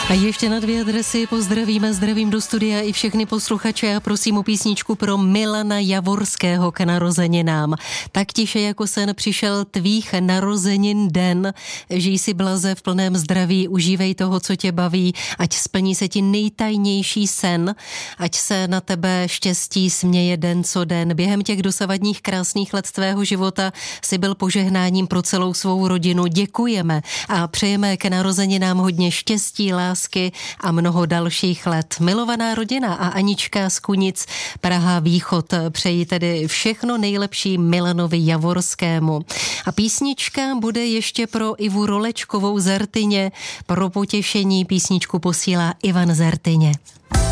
A ještě na 2 adresy zdravím do studia i všechny posluchače a prosím o písničku pro Milana Javorského k narozeninám. Tak tiše jako sen přišel tvých narozenin den, žij si blaze v plném zdraví, užívej toho, co tě baví, ať splní se ti nejtajnější sen, ať se na tebe štěstí směje den co den. Během těch dosavadních krásných let tvého života si byl požehnáním pro celou svou rodinu. Děkujeme a přejeme k narozeninám hodně štěstí, lásky a mnoho dalších let. Milovaná rodina a Anička z Kunic, Praha Východ, přeji tedy všechno nejlepší Milanovi Javorskému. A písnička bude ještě pro Ivu Rolečkovou z Rtyně. Pro potěšení písničku posílá Ivan z Rtyně.